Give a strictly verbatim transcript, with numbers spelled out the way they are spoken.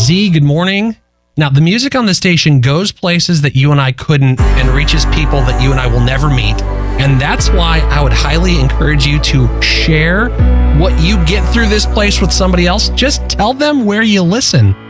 Z, good morning. Now, the music on the station goes places that you and I couldn't and reaches people that you and I will never meet. And that's why I would highly encourage you to share what you get through this place with somebody else. Just tell them where you listen.